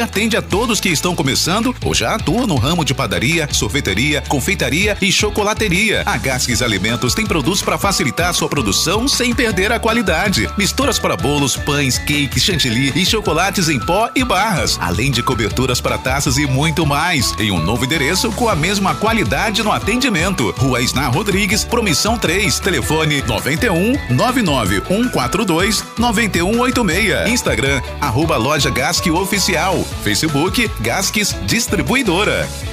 atende a todos que estão começando ou já atuam no ramo de padaria, sorveteria, confeitaria e chocolateria. A Gasques Alimentos tem produtos para facilitar a sua produção sem perder a qualidade. Misturas para bolos, pães, cakes, chantilly e chocolates em pó e barras, além de coberturas para taças e muito mais. Em um novo endereço com a mesma qualidade no atendimento. Rua Isná Rodrigues, Promissão 3, telefone 91 99 142 9186. Instagram, @loja Gasque Oficial. Facebook, Gasques Distribuidora.